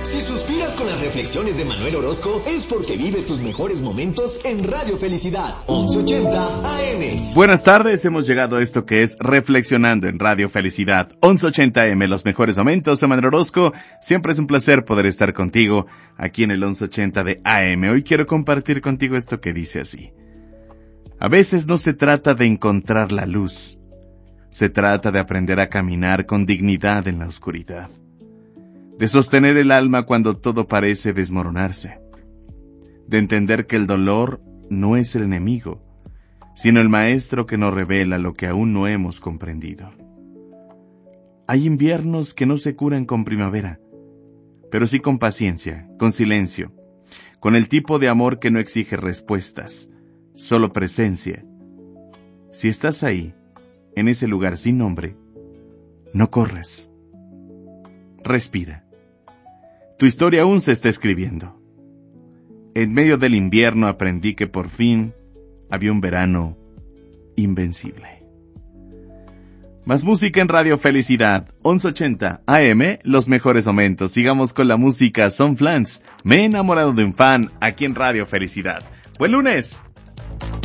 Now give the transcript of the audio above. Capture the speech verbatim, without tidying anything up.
Si suspiras con las reflexiones de Manuel Orozco, es porque vives tus mejores momentos en Radio Felicidad, once ochenta A M. Buenas tardes, hemos llegado a esto que es Reflexionando en Radio Felicidad, once ochenta A M, los mejores momentos. Soy Manuel Orozco, siempre es un placer poder estar contigo aquí en el once ochenta de A M. Hoy quiero compartir contigo esto que dice así. A veces no se trata de encontrar la luz, se trata de aprender a caminar con dignidad en la oscuridad, de sostener el alma cuando todo parece desmoronarse, de entender que el dolor no es el enemigo, sino el maestro que nos revela lo que aún no hemos comprendido. Hay inviernos que no se curan con primavera, pero sí con paciencia, con silencio, con el tipo de amor que no exige respuestas, solo presencia. Si estás ahí, en ese lugar sin nombre, no corras. Respira. Tu historia aún se está escribiendo. En medio del invierno aprendí que por fin había un verano invencible. Más música en Radio Felicidad, once ochenta A M, los mejores momentos. Sigamos con la música. Son Flans, me he enamorado de un fan, aquí en Radio Felicidad. ¡Buen lunes!